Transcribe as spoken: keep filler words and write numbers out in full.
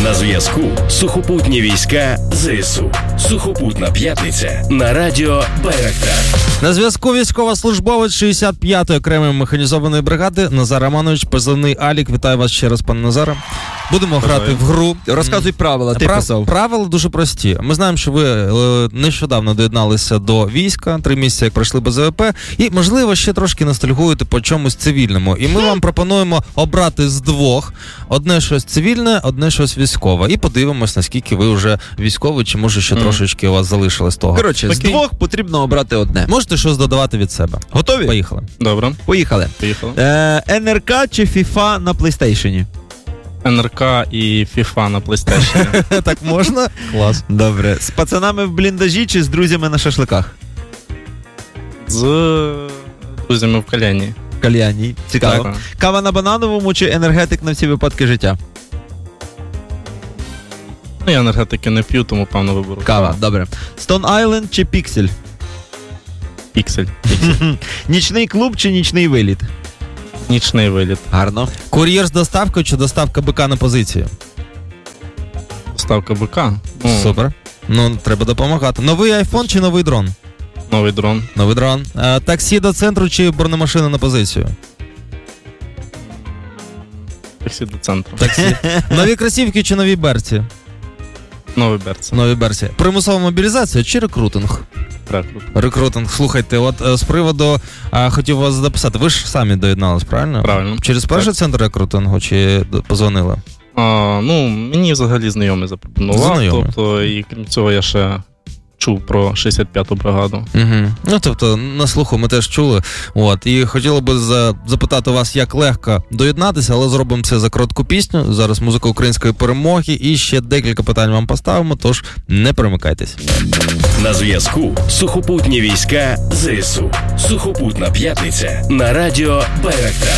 На зв'язку сухопутні війська ЗСУ. Сухопутна п'ятниця на радіо Байрактар. На зв'язку військовослужбовець шістдесят п'ятої окремої механізованої бригади Назар Романович, позивний Алік. Вітаю вас ще раз, пане Назаре. Будемо Бажаю. грати в гру. Розказуй правила, ти Прав... писав. Правила дуже прості. Ми знаємо, що ви е, нещодавно доєдналися до війська, три місяці як пройшли без ВП, і, можливо, ще трошки ностальгуєте по чомусь цивільному. І ми вам пропонуємо обрати з двох. Одне щось цивільне, одне щось військове. І подивимось, наскільки ви вже військові, чи може ще mm. трошечки у вас залишилось того. Коротше, з двох потрібно обрати одне. Можете щось додавати від себе. Готові? Поїхали. Добре. Поїхали. Поїхали. Е, ен ер ка чи FIFA на PlayStation? ен ер ка і FIFA на PlayStation. Так можна? Клас. Добре. З пацанами в бліндажі чи з друзями на шашликах? З друзями в кальяні. В кальяні. Цікаво. Так. Кава на банановому чи енергетик на всі випадки життя? Ну, я енергетики не п'ю, тому певно виберу. Кава, добре. Stone Island чи Піксель? Піксель. Нічний клуб чи нічний виліт? Нічний виліт. Гарно. Кур'єр з доставкою чи доставка БК на позицію? Доставка БК. Ну, Супер. Ну, треба допомагати. Новий айфон чи новий дрон? Новий дрон. Новий дрон. А, таксі до центру чи бронемашина на позицію? Таксі до центру. Таксі. Нові кросівки чи нові берці? Новий берці. Нові берці. Примусова мобілізація чи рекрутинг? Рекрут. Рекрутинг. Слухайте, от з приводу, а, хотів вас записати, ви ж самі доєднались, правильно? Правильно. Через перший так. центр рекрутингу чи позвонили? А, ну, мені взагалі знайомий запропонував. Знайомий. Тобто, і крім цього, я ще чув про шістдесят п'яту бригаду. Угу. Ну, тобто, на слуху ми теж чули. От. І хотіли би за... запитати вас, як легко доєднатися, але зробимо це за коротку пісню. Зараз музика української перемоги. І ще декілька питань вам поставимо, тож не перемикайтесь. На зв'язку сухопутні війська ЗСУ. Сухопутна п'ятниця на радіо Байрактар.